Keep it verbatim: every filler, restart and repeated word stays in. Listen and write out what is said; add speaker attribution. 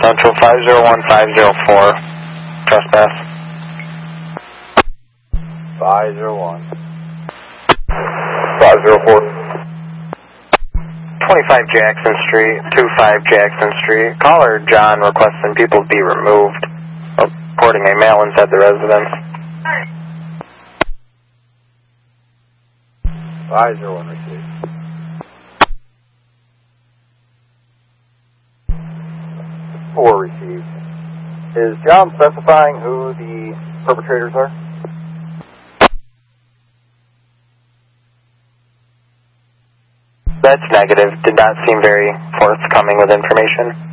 Speaker 1: Central five zero one five zero four. Trespass.
Speaker 2: five zero one. five zero four.
Speaker 1: twenty-five Jackson Street, two five Jackson Street. Caller John requesting people be removed. Reporting a male inside the residence.
Speaker 2: five zero one received. four received. Is John specifying who the perpetrators are?
Speaker 1: That's negative. Did not seem very forthcoming with information.